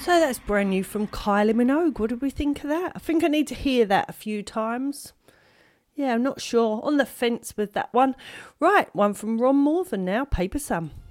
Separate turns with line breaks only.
So that's brand new from Kylie Minogue. What did we think of that? I think I need to hear that a few times. Yeah, I'm not sure. On the fence with that one. Right, one from Ron Morvan now, Paper Sun.